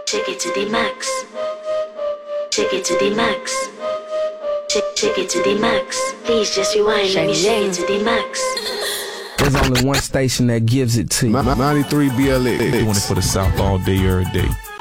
Take it to the max. Take it to the max. Take it to the max. Please just rewind. Let me shake it to the max. There's only one station that gives it to you. 93 BLX. Doing it for the South all day, every day.